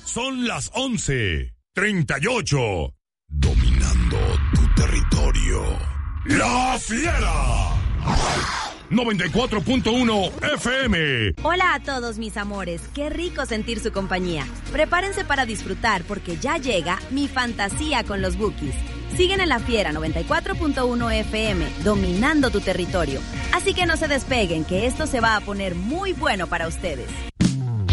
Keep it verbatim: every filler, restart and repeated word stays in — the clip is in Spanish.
Son las once treinta y ocho. Dominando tu territorio. La Fiera. noventa y cuatro punto uno F M. Hola a todos mis amores, qué rico sentir su compañía. Prepárense para disfrutar porque ya llega mi fantasía con los Bukis. Siguen en La Fiera noventa y cuatro punto uno F M, dominando tu territorio. Así que no se despeguen, que esto se va a poner muy bueno para ustedes.